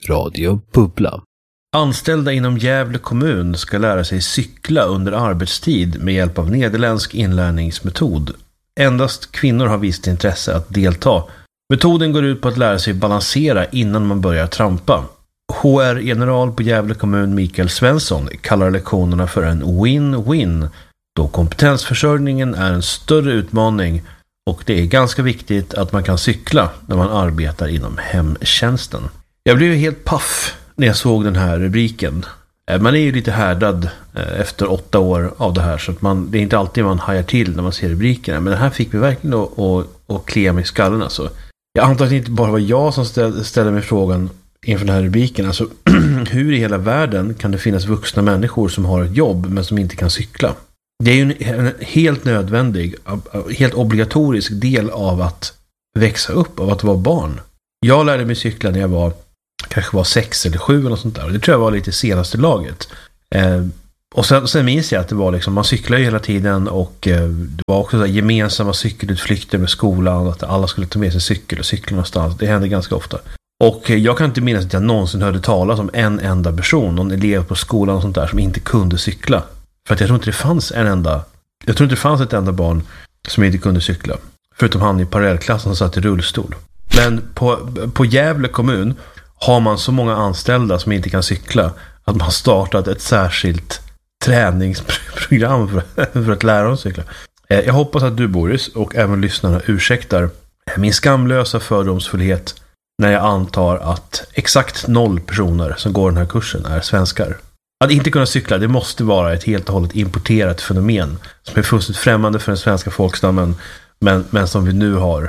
Radio Bubbla. Anställda inom Gävle kommun ska lära sig cykla under arbetstid med hjälp av nederländsk inlärningsmetod. Endast kvinnor har visat intresse att delta. Metoden går ut på att lära sig balansera innan man börjar trampa. HR-general på Gävle kommun Mikael Svensson kallar lektionerna för en win-win, då kompetensförsörjningen är en större utmaning och det är ganska viktigt att man kan cykla när man arbetar inom hemtjänsten. Jag blev helt paff när jag såg den här rubriken. Man är ju lite härdad efter 8 år av det här, så att det är inte alltid man hajar till när man ser rubrikerna. Men det här fick mig verkligen att klia mig i skallen. Alltså. Jag antar att det inte bara var jag som ställde mig frågan inför den här rubriken. Alltså, hur i hela världen kan det finnas vuxna människor som har ett jobb men som inte kan cykla? Det är ju en helt nödvändig, helt obligatorisk del av att växa upp, av att vara barn. Jag lärde mig cykla när jag kanske var 6 eller 7 eller sånt där. Det tror jag var lite senaste laget. Och sen minns jag att det var liksom, man cyklade ju hela tiden och det var också så här gemensamma cykelutflykter med skolan, att alla skulle ta med sig cykel och cykla någonstans. Det hände ganska ofta. Och jag kan inte minnas att jag någonsin hörde talas om en enda person, någon elev på skolan och sånt där, som inte kunde cykla. För att jag tror inte det fanns ett enda barn som inte kunde cykla. Förutom han i parallellklassen som satt i rullstol. Men på Gävle kommun har man så många anställda som inte kan cykla att man startat ett särskilt träningsprogram för att lära dem cykla. Jag hoppas att du, Boris, och även lyssnarna ursäktar min skamlösa fördomsfullhet när jag antar att exakt 0 personer som går den här kursen är svenskar. Att inte kunna cykla, det måste vara ett helt och hållet importerat fenomen som är fullständigt främmande för den svenska folkstammen, men som vi nu har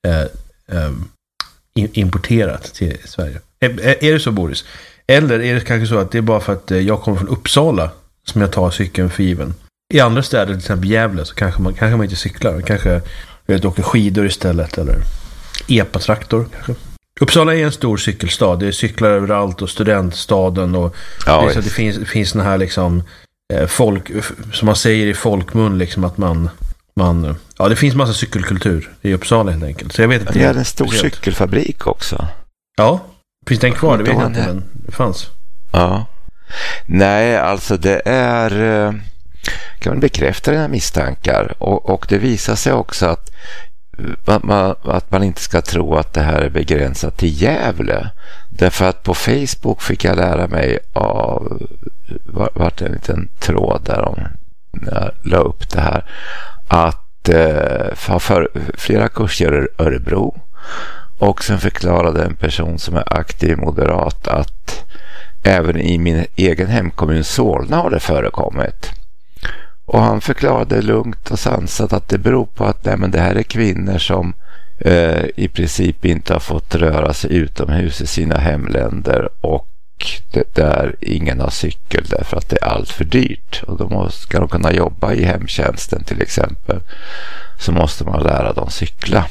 importerat till Sverige. Är det så, Boris? Eller är det kanske så att det är bara för att jag kommer från Uppsala som jag tar cykeln för given? I andra städer, till exempel Gävle, så kanske man inte cyklar. Kanske åker skidor istället, eller epatraktor kanske. Uppsala är en stor cykelstad. Det är cyklar överallt och studentstaden och så det finns såna här liksom folk, som man säger i folkmun liksom, att man det finns massa cykelkultur i Uppsala helt enkelt. Så jag vet inte. Det är en stor cykelfabrik också. Ja, finns den kvar? Det vet jag inte, men det fanns. Ja. Nej, alltså det är, kan man bekräfta dina misstankar, och det visar sig också att man inte ska tro att det här är begränsat till Gävle. Därför att på Facebook fick jag lära mig vart en liten tråd där när jag la upp det här, att för flera kurser i Örebro, och sen förklarade en person som är aktiv moderat att även i min egen hemkommun Solna har det förekommit. Och han förklarade lugnt och sansat att det beror på att det här är kvinnor som i princip inte har fått röra sig utomhus i sina hemländer, och där ingen har cykel därför att det är allt för dyrt. Och då ska de kunna jobba i hemtjänsten till exempel, så måste man lära dem cykla.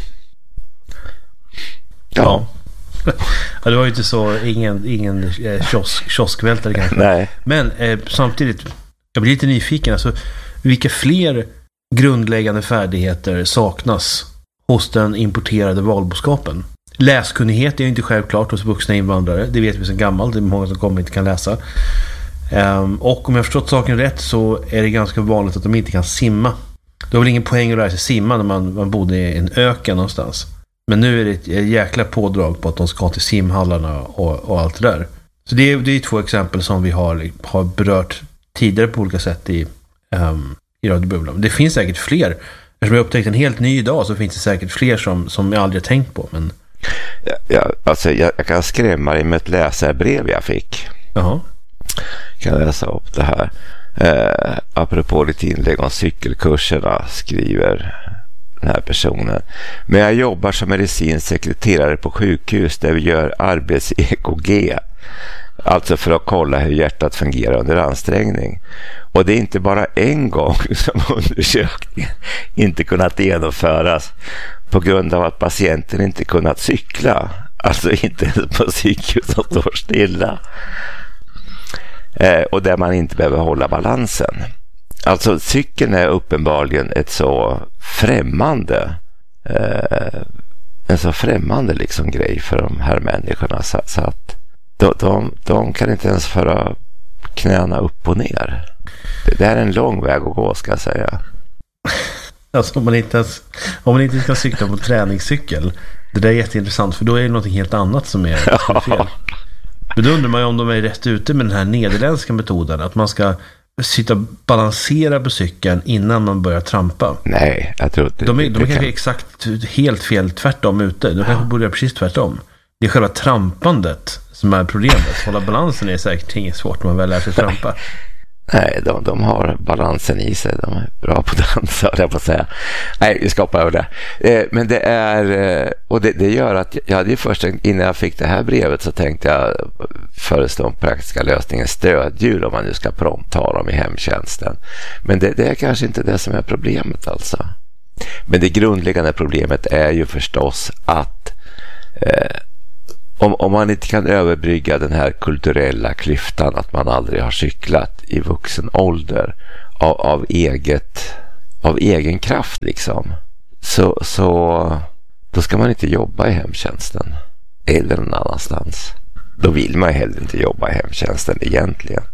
Ja. Ja, det var ju inte så, ingen kioskvältare kanske. Nej. Men samtidigt, jag blir lite nyfiken. Alltså, vilka fler grundläggande färdigheter saknas hos den importerade valboskapen? Läskunnighet är ju inte självklart hos vuxna invandrare. Det vet vi sedan gammalt. Det är många som kommer inte kan läsa. Och om jag har förstått saken rätt så är det ganska vanligt att de inte kan simma. Det var väl ingen poäng att lära sig simma när man bodde i en öken någonstans. Men nu är det ett jäkla pådrag på att de ska till simhallarna och allt det där. Så det är 2 exempel som vi har berört tidigare på olika sätt i Radio Bubbla. Det finns säkert fler. Eftersom jag upptäckt en helt ny idag, så finns det säkert fler som jag aldrig tänkt på. Men... Jag kan skrämma dig med ett läsarbrev jag fick. Jaha. Kan jag läsa upp det här. Apropå ditt inlägg om cykelkurserna, skriver den här personen. Men jag jobbar som medicinsk sekreterare på sjukhus där vi gör arbets-EKG. Alltså för att kolla hur hjärtat fungerar under ansträngning. Och det är inte bara en gång som undersökningen inte kunnat genomföras på grund av att patienten inte kunnat cykla. Alltså inte ens på cykel som står stilla. Och där man inte behöver hålla balansen. Alltså cykeln är uppenbarligen ett så främmande en så främmande liksom grej för de här människorna, så att de kan inte ens föra knäna upp och ner. Det är en lång väg att gå, ska jag säga. Alltså om man inte ska cykla på träningscykel, det där är jätteintressant, för då är det något helt annat som är fel. Men då undrar man ju om de är rätt ute med den här nederländska metoden, att man ska sitta och balansera på cykeln innan man börjar trampa. Nej, jag tror inte. De är kanske exakt helt fel tvärtom ute. De kanske borde göra precis tvärtom. Det är själva trampandet som är problemet. Hålla balansen är säkert inget svårt när man väl lär sig trampa. Nej, de har balansen i sig. De är bra på den, så jag på att säga. Nej, vi ska hoppa över det. Men det är, och det gör att jag hade ju först, innan jag fick det här brevet, så tänkte jag föreslå en praktiska lösningen, stödhjul, om man nu ska prompta dem i hemtjänsten. Men det är kanske inte det som är problemet alltså. Men det grundläggande problemet är ju förstås att om man inte kan överbrygga den här kulturella klyftan, att man aldrig har cyklat i vuxen ålder av egen kraft liksom, så då ska man inte jobba i hemtjänsten eller någon annanstans. Då vill man heller inte jobba i hemtjänsten egentligen.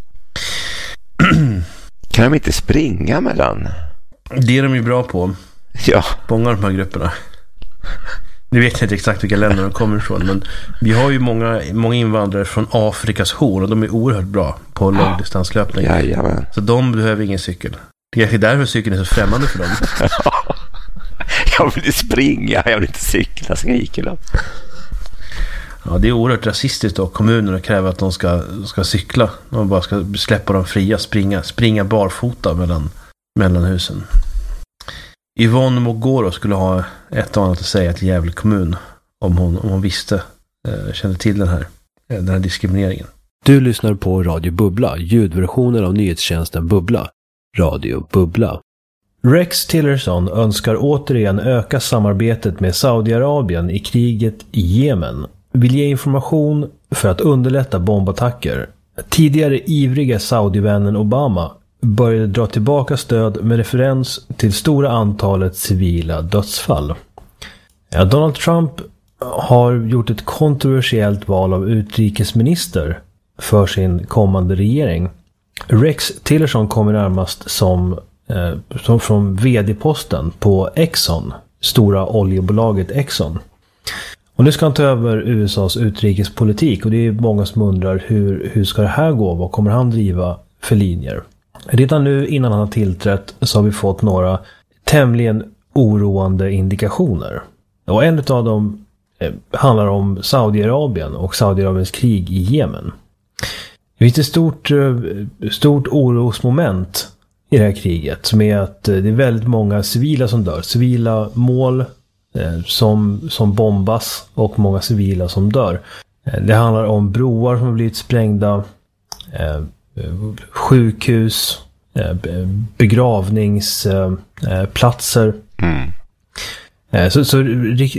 Kan de inte springa mellan? Det är de ju bra på. Ja. Många av de här grupperna. Nu vet jag inte exakt vilka länder de kommer ifrån, men vi har ju många invandrare från Afrikas horn, och de är oerhört bra på långdistanslöpning. Jajamän. Så de behöver ingen cykel. Det är kanske därför cykeln är så främmande för dem. Jag vill springa, jag vill inte cykla, skriker de. Ja, det är oerhört rasistiskt av kommunerna kräver att de ska cykla. De bara ska släppa dem fria, springa barfota mellan husen. Yvonne Mogoro skulle ha ett och annat att säga till Gävle kommun om hon visste, kände till den här diskrimineringen. Du lyssnar på Radio Bubbla, ljudversionen av nyhetstjänsten Bubbla. Radio Bubbla. Rex Tillerson önskar återigen öka samarbetet med Saudiarabien i kriget i Jemen. Vill ge information för att underlätta bombattacker. Tidigare ivriga Saudivännen Obama började dra tillbaka stöd med referens till stora antalet civila dödsfall. Ja, Donald Trump har gjort ett kontroversiellt val av utrikesminister för sin kommande regering. Rex Tillerson kommer närmast som från vd-posten på Exxon, stora oljebolaget Exxon. Och nu ska han ta över USAs utrikespolitik, och det är många som undrar hur ska det här gå? Vad kommer han driva för linjer? Redan nu innan han har tillträtt så har vi fått några tämligen oroande indikationer. Och en av dem handlar om Saudiarabien och Saudiarabiens krig i Jemen. Det finns ett stort orosmoment i det här kriget, som är att det är väldigt många civila som dör. Civila mål som bombas och många civila som dör. Det handlar om broar som har blivit sprängda, sjukhus, begravningsplatser. Så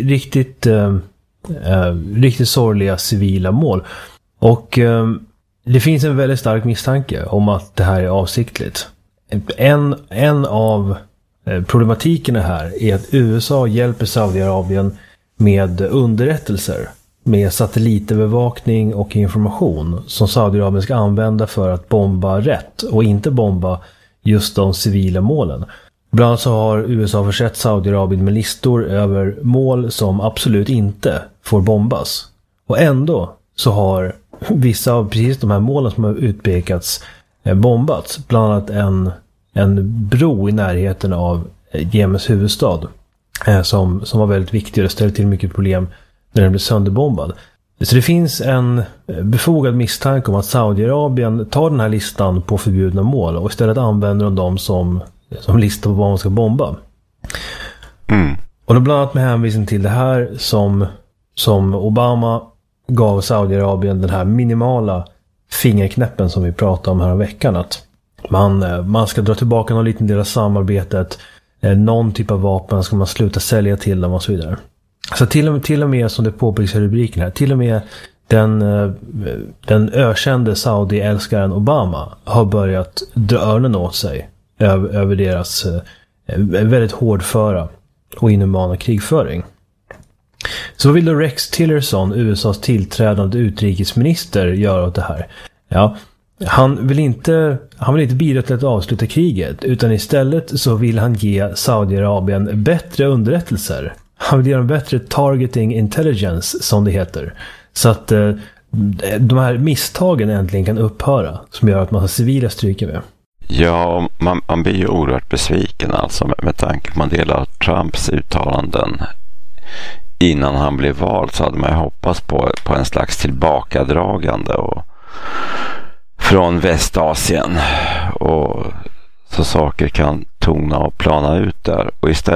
riktigt sorgliga civila mål. Och det finns en väldigt stark misstanke om att det här är avsiktligt. En av problematikerna här är att USA hjälper Saudiarabien med underrättelser, med satellitövervakning och information som Saudiarabien ska använda för att bomba rätt och inte bomba just de civila målen. Bland annat så har USA försett Saudiarabien med listor över mål som absolut inte får bombas. Och ändå så har vissa av precis de här målen som har utpekats bombats. Bland annat en bro i närheten av Jemens huvudstad som var väldigt viktig och ställde till mycket problem när den blev sönderbombad. Så det finns en befogad misstanke om att Saudiarabien tar den här listan på förbjudna mål och istället använder de dem som lista på vad man ska bomba. Och då bland annat med hänvisning till det här som Obama gav Saudiarabien, den här minimala fingerknäppen som vi pratade om här om veckan, att man ska dra tillbaka någon liten del av samarbetet, någon typ av vapen ska man sluta sälja till dem och så vidare. Så till och med som det påpekas i rubriken här, till och med den ökände Saudi-älskaren Obama har börjat dra öronen åt sig över deras väldigt hårdföra och inhumana krigföring. Så vill då Rex Tillerson, USAs tillträdande utrikesminister, göra åt det här. Ja, han vill inte bidra till att avsluta kriget, utan istället så vill han ge Saudiarabien bättre underrättelser. Han vill ge dem bättre targeting intelligence, som det heter. Så att de här misstagen äntligen kan upphöra, som gör att man har civila stryker med. Ja, man blir ju oerhört besviken alltså med tanke på en del av Trumps uttalanden. Innan han blev vald så hade man hoppats på en slags tillbakadragande från Västasien, och så saker kan tona och plana ut där.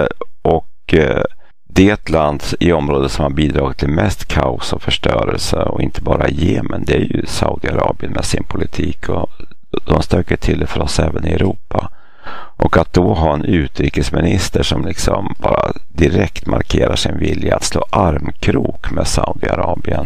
Det land i området som har bidragit till mest kaos och förstörelse, och inte bara Jemen, det är ju Saudiarabien med sin politik, och de stöker till det för oss även i Europa. Och att då ha en utrikesminister som liksom bara direkt markerar sin vilja att slå armkrok med Saudiarabien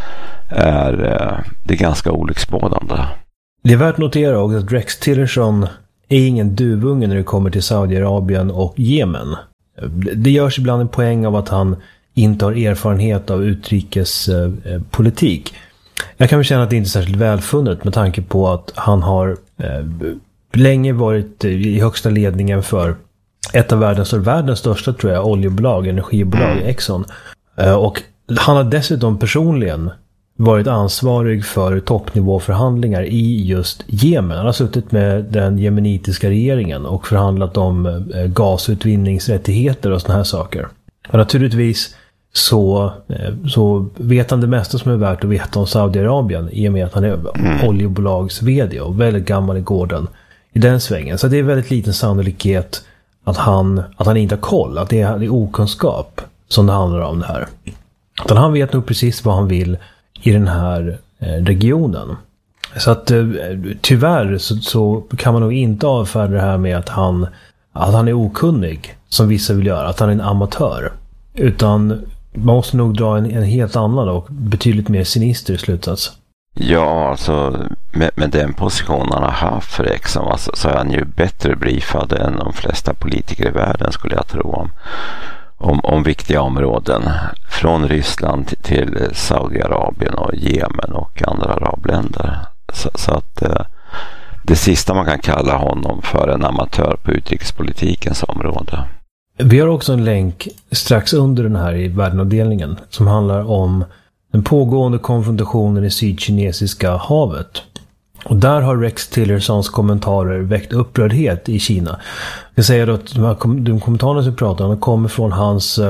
det är ganska olycksbådande. Det är värt att notera också att Rex Tillerson är ingen duvunge när det kommer till Saudiarabien och Jemen. Det görs ibland en poäng av att han inte har erfarenhet av utrikespolitik. Jag kan väl känna att det inte är särskilt välfunnet med tanke på att han har länge varit i högsta ledningen för ett av världens största, tror jag, oljebolag, energibolag, Exxon. Och han har dessutom personligen varit ansvarig för toppnivåförhandlingar i just Jemen. Han har suttit med den jemenitiska regeringen och förhandlat om gasutvinningsrättigheter och såna här saker. Och naturligtvis så vet han det mesta som är värt att veta om Saudiarabien, i och med att han är oljebolags vd och väldigt gammal i gården i den svängen. Så det är väldigt liten sannolikhet att han inte har koll, att det är okunskap som det handlar om det här. Utan han vet nog precis vad han vill i den här regionen. Så att tyvärr så kan man nog inte avfärda det här med att han är okunnig, som vissa vill göra, att han är en amatör. Utan man måste nog dra en helt annan och betydligt mer sinister slutsats. Ja, alltså med den positionen han har haft för Exxon, alltså, så är han ju bättre briefad än de flesta politiker i världen, skulle jag tro, om viktiga områden från Ryssland till Saudiarabien och Jemen och andra arabländer. Så att det sista man kan kalla honom för en amatör på utrikespolitikens område. Vi har också en länk strax under den här i världenavdelningen som handlar om den pågående konfrontationen i Sydkinesiska havet. Och där har Rex Tillersons kommentarer väckt upprördhet i Kina. Jag säger då att de kommentarerna som vi pratar om kommer från hans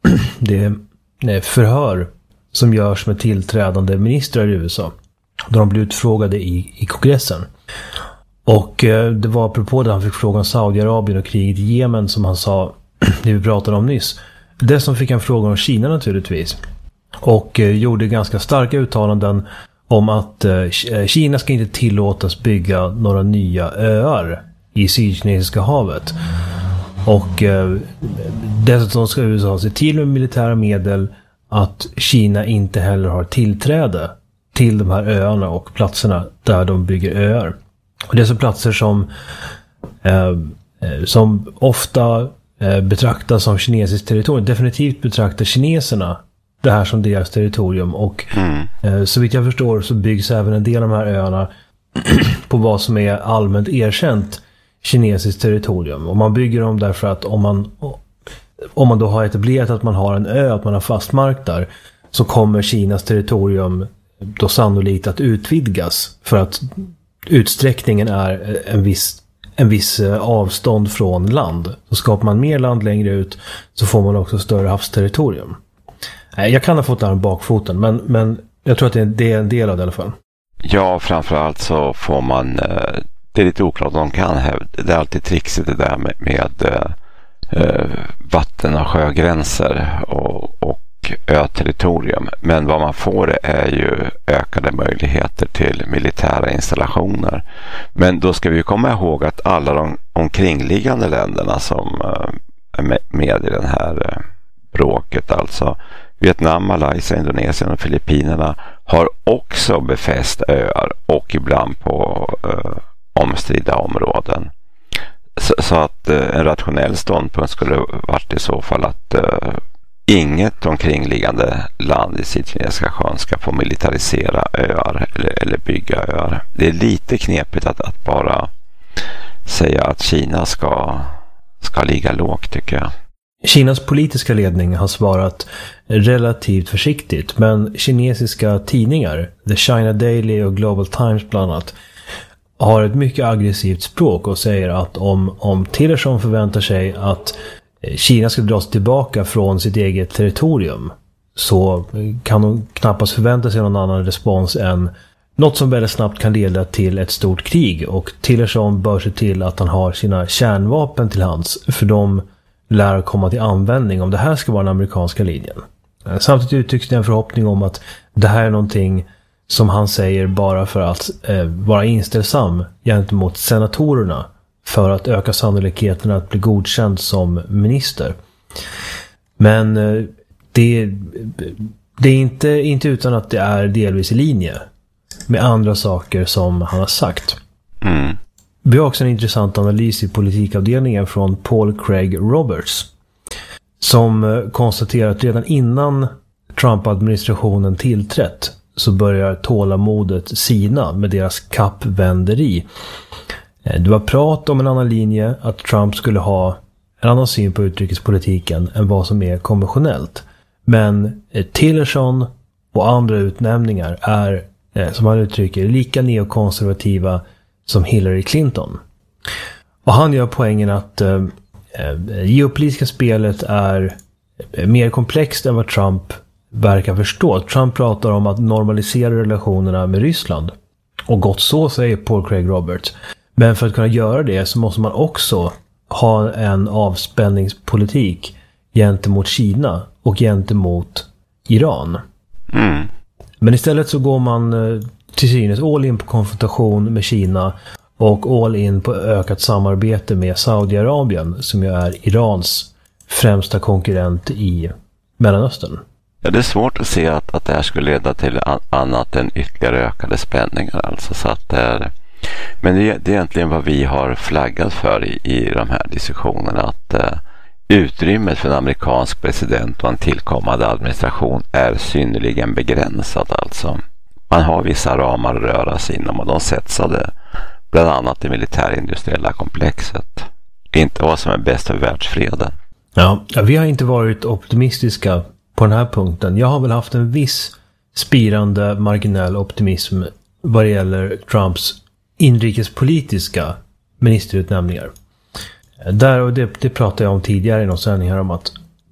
förhör som görs med tillträdande ministrar i USA. Då de blev utfrågade i kongressen. Och det var apropå det han fick fråga om Saudiarabien och kriget i Jemen, som han sa, det vi pratade om nyss. Dessutom fick han fråga om Kina naturligtvis. Och gjorde ganska starka uttalanden om att Kina ska inte tillåtas bygga några nya öar i Sydkinesiska havet. Och dessutom ska USA se till med militära medel att Kina inte heller har tillträde till de här öarna och platserna där de bygger öar. Och det är så platser som ofta betraktas som kinesiskt territorium. Definitivt betraktar kineserna det här som deras territorium. Och så vitt jag förstår så byggs även en del av de här öarna på vad som är allmänt erkänt kinesiskt territorium. Och man bygger dem därför att om man då har etablerat att man har en ö, att man har fast mark där, så kommer Kinas territorium då sannolikt att utvidgas, för att utsträckningen är en viss avstånd från land. Så skapar man mer land längre ut, så får man också större havsterritorium. Jag kan ha fått det här bakfoten, men jag tror att det är en del av det i alla fall. Ja, framförallt så får man, det är lite oklart om de kan hävda, det är alltid trixigt det där med vatten- och sjögränser och öterritorium. Men vad man får är ju ökade möjligheter till militära installationer. Men då ska vi komma ihåg att alla de omkringliggande länderna som är med i den här bråket, alltså Vietnam, Malaysia, Indonesien och Filippinerna, har också befäst öar och ibland på omstridda områden. Så att en rationell ståndpunkt skulle varit i så fall att inget omkringliggande land i Sydkinesiska sjön ska få militarisera öar eller bygga öar. Det är lite knepigt att bara säga att Kina ska ligga lågt, tycker jag. Kinas politiska ledning har svarat relativt försiktigt, men kinesiska tidningar, The China Daily och Global Times bland annat, har ett mycket aggressivt språk och säger att om Tillerson förväntar sig att Kina ska dra sig tillbaka från sitt eget territorium, så kan de knappast förvänta sig någon annan respons än något som väldigt snabbt kan leda till ett stort krig. Och Tillerson bör se till att han har sina kärnvapen till hands, för de lär komma till användning om det här ska vara den amerikanska linjen. Samtidigt uttrycks det en förhoppning om att det här är någonting som han säger bara för att vara inställsam gentemot senatorerna, för att öka sannolikheten att bli godkänd som minister. Men det är inte utan att det är delvis i linje med andra saker som han har sagt. Mm. Vi har också en intressant analys i politikavdelningen från Paul Craig Roberts, som konstaterar att redan innan Trump-administrationen tillträtt så börjar tålamodet sina med deras kappvänderi. Det var prat om en annan linje, att Trump skulle ha en annan syn på utrikespolitiken än vad som är konventionellt. Men Tillerson och andra utnämningar är, som han uttrycker, lika neokonservativa som Hillary Clinton. Och han gör poängen att geopolitiska spelet är mer komplext än vad Trump verkar förstå. Trump pratar om att normalisera relationerna med Ryssland. Och gott så, säger Paul Craig Roberts. Men för att kunna göra det så måste man också ha en avspänningspolitik gentemot Kina och gentemot Iran. Mm. Men istället så går man till synes all in på konfrontation med Kina och all in på ökat samarbete med Saudiarabien, som ju är Irans främsta konkurrent i Mellanöstern. Ja, det är svårt att se att det här skulle leda till annat än ytterligare ökade spänningar. Alltså, så att det är, men det är egentligen vad vi har flaggat för i de här diskussionerna, att utrymmet för en amerikansk president och en tillkommande administration är synnerligen begränsat. Alltså. Man har vissa ramar att röra sig inom, och de sätts av det, bland annat det militärindustriella komplexet. Inte vad som är bäst för världsfreden. Ja, vi har inte varit optimistiska på den här punkten. Jag har väl haft en viss spirande marginell optimism vad det gäller Trumps inrikespolitiska ministerutnämningar. Där, och det pratade jag om tidigare i någon sändning här, om att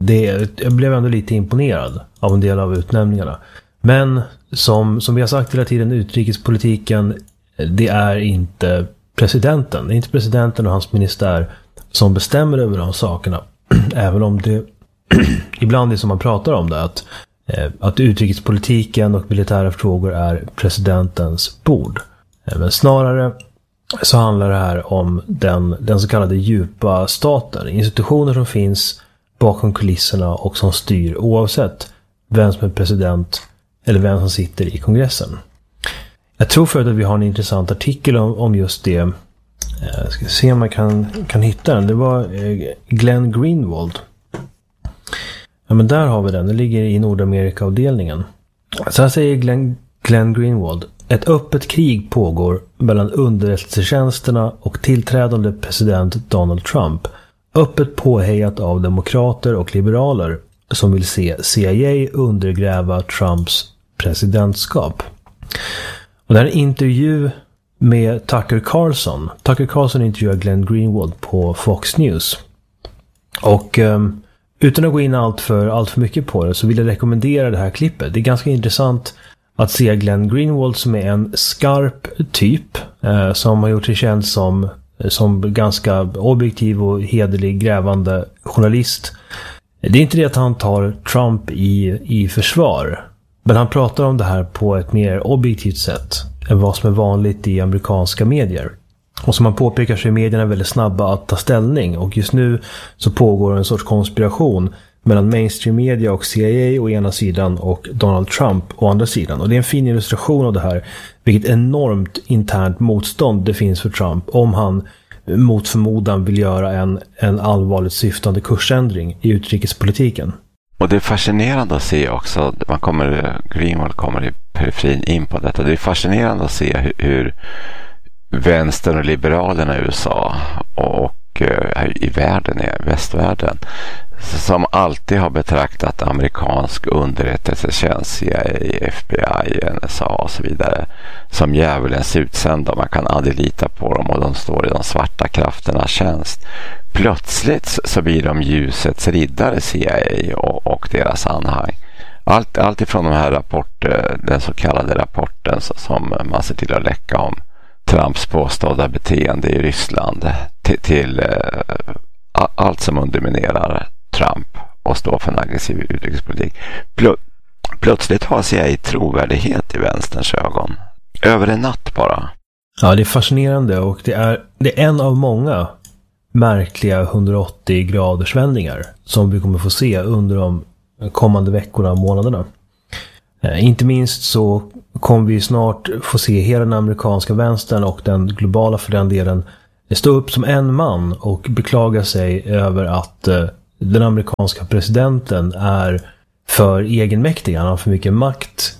jag blev ändå lite imponerad av en del av utnämningarna. Men som vi har sagt hela tiden, utrikespolitiken, det är inte presidenten. Det är inte presidenten och hans ministär som bestämmer över de sakerna. Även om det ibland är som man pratar om det, att utrikespolitiken och militära frågor är presidentens bord. Men snarare så handlar det här om den så kallade djupa staten. Institutioner som finns bakom kulisserna och som styr oavsett vem som är president eller vem som sitter i kongressen. Jag tror för att vi har en intressant artikel om just det. Jag ska se om man kan hitta den. Det var Glenn Greenwald. Ja, men där har vi den. Den ligger i Nordamerika-avdelningen. Så här säger Glenn Greenwald. Ett öppet krig pågår mellan underrättelsetjänsterna och tillträdande president Donald Trump. Öppet påhejat av demokrater och liberaler som vill se CIA undergräva Trumps presidentskap. Och det är en intervju med Tucker Carlson. Tucker Carlson intervjuar Glenn Greenwald på Fox News. Och utan att gå in allt för mycket på det, så vill jag rekommendera det här klippet. Det är ganska intressant att se Glenn Greenwald, som är en skarp typ som har gjort sig känd som ganska objektiv och hederlig grävande journalist. Det är inte det att han tar Trump i försvar, men han pratar om det här på ett mer objektivt sätt än vad som är vanligt i amerikanska medier. Och som man påpekar så är medierna väldigt snabba att ta ställning, och just nu så pågår en sorts konspiration mellan mainstream media och CIA å ena sidan och Donald Trump å andra sidan. Och det är en fin illustration av det här, vilket enormt internt motstånd det finns för Trump om han mot förmodan vill göra en allvarligt syftande kursändring i utrikespolitiken. Och det är fascinerande att se också, Greenwald kommer i periferin in på detta, det är fascinerande att se hur vänstern och liberalerna i USA och i världen, i västvärlden, som alltid har betraktat amerikansk underrättelsetjänst, CIA, FBI, NSA och så vidare som djävulens utsända. Man kan aldrig lita på dem och de står i de svarta krafternas tjänst. Plötsligt så blir de ljusets riddare, CIA och deras anhang. Allt ifrån de här den så kallade rapporten som man ser till att läcka om Trumps påstådda beteende i Ryssland till allt som underminerar Trump och står för en aggressiv utrikespolitik. Plötsligt har CIA trovärdighet i vänsterns ögon. Över en natt bara. Ja, det är fascinerande och det är en av många märkliga 180 graders vändningar som vi kommer få se under de kommande veckorna och månaderna. Inte minst så kommer vi snart få se hela den amerikanska vänstern och den globala för den delen stå upp som en man och beklaga sig över att den amerikanska presidenten är för egenmäktig. Han har för mycket makt.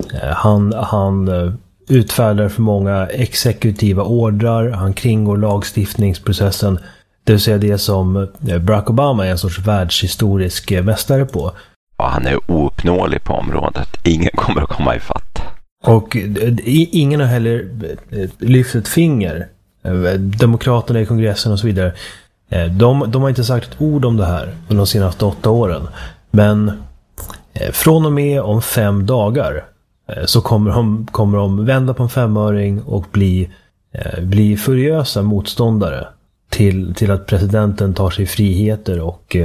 Han utfärdar för många exekutiva ordrar. Han kringgår lagstiftningsprocessen. Det vill säga det som Barack Obama är en sorts världshistorisk mästare på. Ja, han är ouppnåelig på området. Ingen kommer att komma ifatt. Och ingen har heller lyft ett finger. Demokraterna i kongressen och så vidare. De har inte sagt ett ord om det här under de senaste 8 åren. Men från och med om 5 dagar så kommer de vända på en 5-öring och bli furiösa motståndare till att presidenten tar sig friheter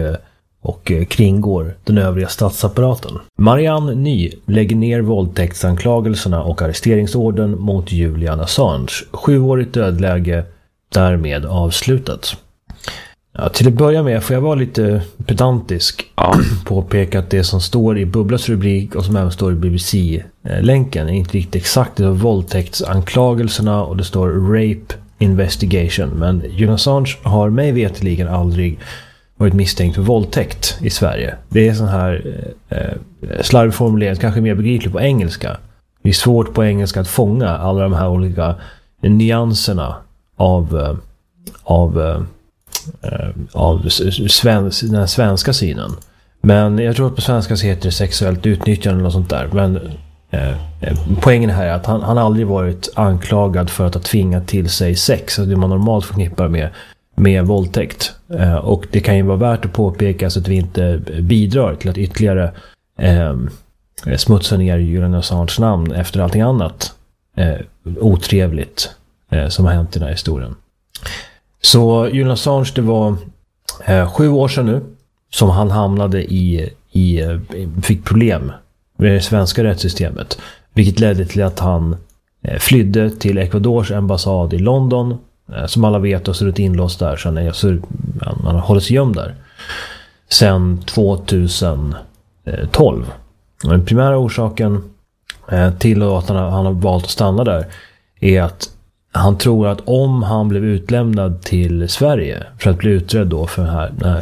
och kringgår den övriga statsapparaten. Marianne Ny lägger ner våldtäktsanklagelserna och arresteringsorden mot Julian Assange. 7-årigt dödläge därmed avslutat. Ja, till att börja med får jag vara lite pedantisk påpeka att det som står i Bubblas rubrik och som även står i BBC-länken är inte riktigt exakt. Det är våldtäktsanklagelserna och det står rape investigation. Men Julian Assange har mig vetligen aldrig varit misstänkt för våldtäkt i Sverige. Det är sån här slarvformulerat, kanske mer begripligt på engelska. Det är svårt på engelska att fånga alla de här olika nyanserna av den svenska synen. Men jag tror att på svenska så heter det sexuellt utnyttjande och sånt där. Men poängen här är att han aldrig varit anklagad för att ha tvingat till sig sex, alltså det man normalt förknippar med våldtäkt. Och det kan ju vara värt att påpeka så att vi inte bidrar till att ytterligare smutsa ner Julian Assange namn efter allting annat otrevligt som har hänt i den här historien. Så Julian Assange, det var 7 år sedan nu som han hamnade fick problem med det svenska rättssystemet, vilket ledde till att han flydde till Ecuadors ambassad i London. Som alla vet har suttit inlåst där så han har hållit sig gömd där sedan 2012. Den primära orsaken till att han har valt att stanna där är att han tror att om han blev utlämnad till Sverige för att bli utredd då för den här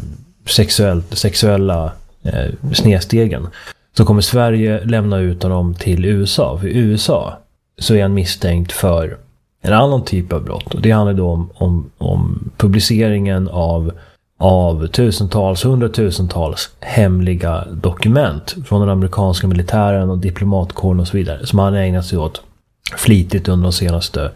sexuella snedstegen, så kommer Sverige lämna ut honom till USA. För i USA så är han misstänkt för en annan typ av brott. Och det handlar då om publiceringen av hundratusentals hemliga dokument från den amerikanska militären och diplomatkåren och så vidare, som han ägnat sig åt flitigt under de senaste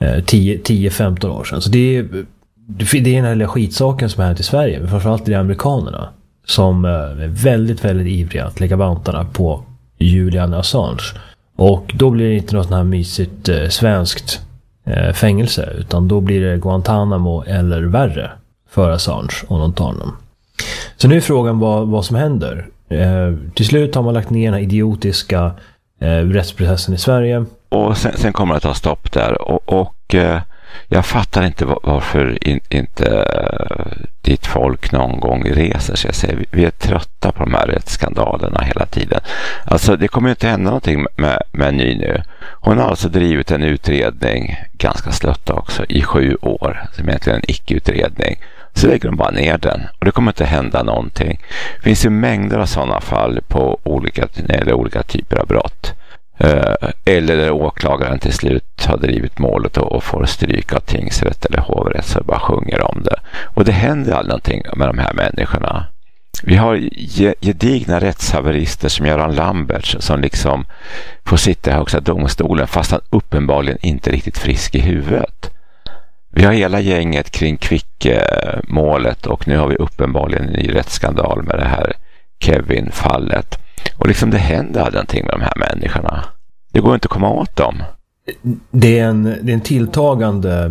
10-15 år sedan. Så det är den här lilla skitsaken som är här i Sverige, men framförallt är det amerikanerna som är väldigt, väldigt ivriga att lägga vantarna på Julian Assange. Och då blir det inte något sån här mysigt svenskt fängelse, utan då blir det Guantanamo eller värre för Assange om de tar honom. Så nu är frågan vad som händer. Till slut har man lagt ner den här idiotiska rättsprocessen i Sverige. Och sen kommer det att ta stopp där. Och jag fattar inte varför inte ditt folk någon gång reser sig. Vi är trötta på de här rättsskandalerna hela tiden. Alltså det kommer ju inte hända någonting med Ny nu. Hon har alltså drivit en utredning, ganska slött också, i 7 år. Som egentligen en icke-utredning. Så lägger de bara ner den och det kommer inte hända någonting. Det finns ju mängder av sådana fall på olika typer av brott. Eller där åklagaren till slut har drivit målet och får stryka av tingsrätt eller hovrätt, så bara sjunger om det. Och det händer aldrig någonting med de här människorna. Vi har gedigna rättshaverister som Göran Lamberts som liksom får sitta i högsta domstolen fast han uppenbarligen inte är riktigt frisk i huvudet. Vi har hela gänget kring Kvicke-målet och nu har vi uppenbarligen en ny rättsskandal med det här Kevin-fallet. Och liksom det händer aldrig någonting med de här människorna. Det går inte att komma åt dem. Det är en tilltagande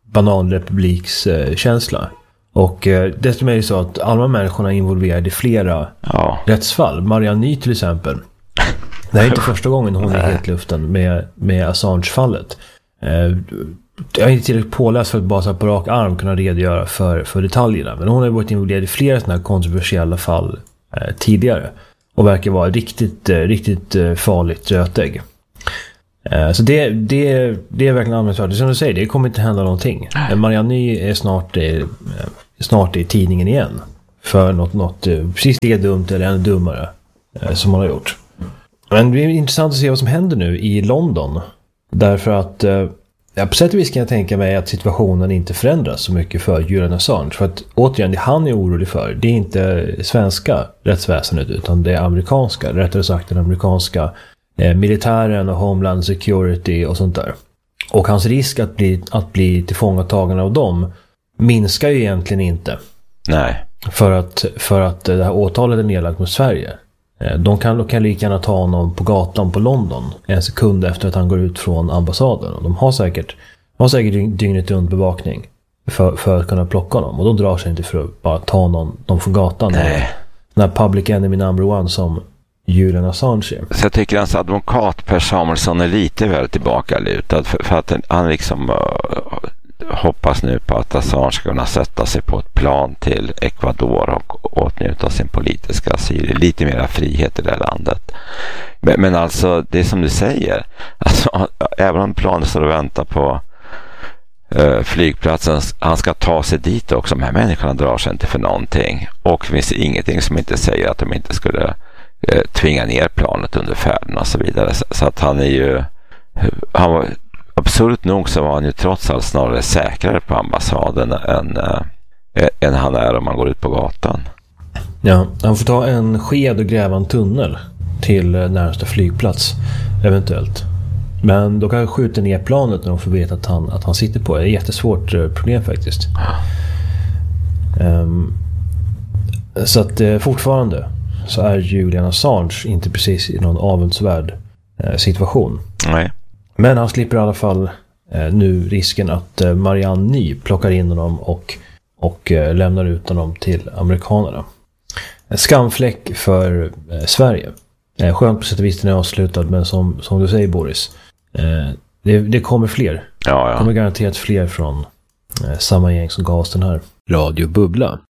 bananrepublikskänsla. Och dessutom är det så att alla människorna är involverade i flera rättsfall. Marianne Ny till exempel. Det är inte första gången hon är helt luften med Assange-fallet. Jag är inte tillräckligt påläst för att bara på rak arm kunna redogöra för detaljerna. Men hon har varit involverad i flera sådana här kontroversiella fall tidigare. Och verkar vara riktigt farligt rötägg. Så det är verkligen anmärkningsvärt. Som du säger, det kommer inte hända någonting. Marianne Ny är snart i tidningen igen. För något precis lika dumt eller ännu dummare som man har gjort. Men det är intressant att se vad som händer nu i London. Därför att på sätt och vis kan jag tänka mig att situationen inte förändras så mycket för Julian Assange. För att återigen, det han är orolig för, det är inte svenska rättsväsendet utan det är amerikanska. Rättare sagt den amerikanska militären och Homeland Security och sånt där. Och hans risk att bli tillfångatagen av dem minskar ju egentligen inte. Nej. För att det här åtalet är nedlagt mot Sverige. De kan lika gärna ta honom på gatan på London en sekund efter att han går ut från ambassaden. Och de har säkert dygnet runt bevakning för att kunna plocka honom. Och de drar sig inte för att bara ta någon från gatan. Nej. Den här public enemy number one som Julian Assange. Så jag tycker hans advokat Per Samuelsson är lite väl tillbakalutad för att han liksom hoppas nu på att Assange ska kunna sätta sig på ett plan till Ecuador och åtnjuta sin politiska asyl. Lite mera frihet i det här landet. Men alltså, det är som du säger. Alltså, även om planen står och väntar på flygplatsen, han ska ta sig dit också. De här människorna drar sig inte för någonting. Och det finns ingenting som inte säger att de inte skulle tvinga ner planet under färden och så vidare. Så att han är ju... Absurt nog så var han ju trots allt snarare säkrare på ambassaden än han är om man går ut på gatan. Ja, han får ta en sked och gräva en tunnel till närmaste flygplats eventuellt. Men då kan han skjuta ner planet när de får veta att han sitter på. Det är ett jättesvårt problem faktiskt. Så att fortfarande så är Julian Assange inte precis i någon avundsvärd situation. Nej. Men han slipper i alla fall nu risken att Marianne Ny plockar in honom och lämnar ut honom till amerikanerna. En skamfläck för Sverige. Skönt på sätt och vis den är avslutad, men som du säger Boris, det kommer fler. Ja. Det kommer garanterat fler från samma gäng som gav oss den här Radio Bubbla.